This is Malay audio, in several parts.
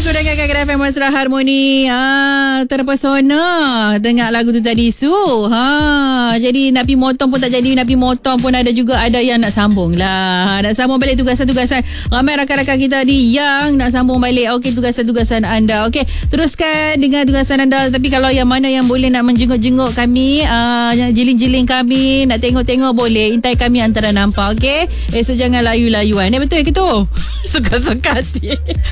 Su dengarkan Gerai FM Mesra Harmoni. Terpesona dengar lagu tu tadi Su. Jadi nak pergi motong pun tak jadi, nak pergi motong pun ada juga ada yang nak sambung lah. Nak sambung balik tugasan-tugasan. Ramai rakan-rakan kita ni yang nak sambung balik. Okey, tugasan-tugasan anda. Okey, teruskan dengan tugasan anda. Tapi kalau yang mana yang boleh nak menjenguk-jenguk kami, yang jiling-jiling kami, nak tengok-tengok boleh. Intai kami antara nampak. Okey, esok jangan layu-layuan. Betul ke tu? Suka-suka hati.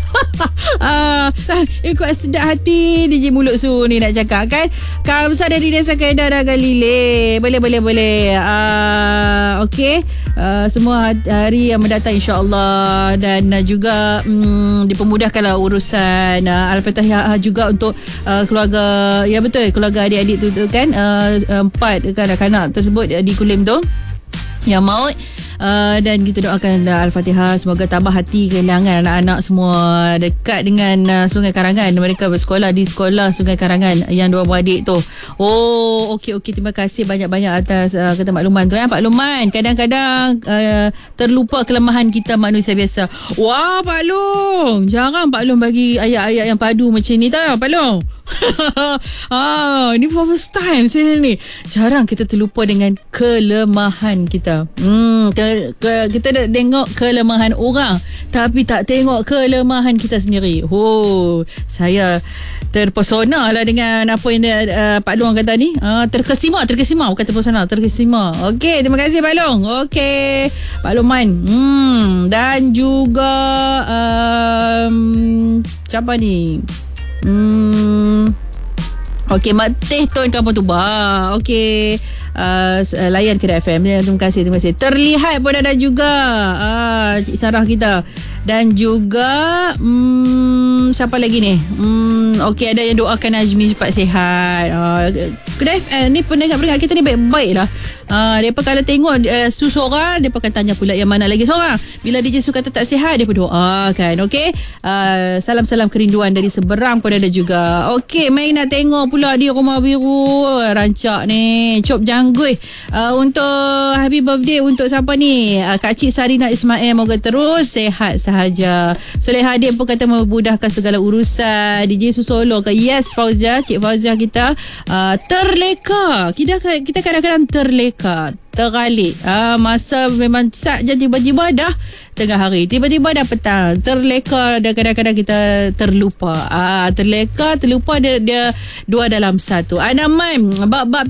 Ikut sedap hati DJ Mulut Su ni nak cakap kan. Kawan besar dari Desa Kedah dan Galilei. Boleh. Okey, semua hari yang mendatang insya-Allah. Dan juga dipermudahkanlah urusan Al-Fatihah juga untuk keluarga. Ya betul, keluarga adik-adik tu kan, 4 kanak-kanak tersebut di Kulim tu yang maut. Dan kita doakan Al-Fatihah, semoga tabah hati kehilangan anak-anak semua dekat dengan Sungai Karangan. Mereka bersekolah di sekolah Sungai Karangan yang dua adik tu. Okey, terima kasih banyak-banyak atas kata makluman tu Pak Luman. Kadang-kadang terlupa kelemahan kita manusia biasa. Wah Pak Long, jarang Pak Long bagi ayat-ayat yang padu macam ni tau Pak Long. Ini for first time saya ni. Jarang kita terlupa dengan kelemahan kita. Kita nak tengok kelemahan orang tapi tak tengok kelemahan kita sendiri. Saya terpesona lah dengan apa yang Pak Long kata ni. Terkesima bukan terpesona, terkesima. Okey, terima kasih Pak Long. Okey, Pak Luman. Dan juga siapa ni? Okey, Mak Teh Tuan Kampung Tuba. Okey, layan Gerai FM. Terima kasih. Terlihat pun ada juga Cik Sarah kita. Dan juga siapa lagi ni? Okey, ada yang doakan Najmi cepat sihat. Gerai FM ni pendengar-pendengar kita ni baik-baik lah. Mereka kalau tengok Su seorang, mereka akan tanya pula yang mana lagi seorang. Bila DJ Su kata tak sihat, mereka doakan. Okey, salam-salam kerinduan dari seberang pun ada juga. Okey, main nak tengok pula di Rumah Biru. Rancak ni Cop Jangguih. Untuk happy birthday untuk siapa ni? Kak Cik Sarina Ismail, moga terus sihat sahaja. Soleh Hadir pun kata memudahkan segala urusan. DJ Su Solo ke? Yes, Fauzia, Cik Fauzia kita terleka. Kita kadang-kadang terleka, teralik. Masa memang sat je, tiba-tiba dah tengah hari, tiba-tiba dah petang. Terleka dan kadang-kadang kita terlupa. Terleka, terlupa, dia dua dalam satu. Anaman bab-bab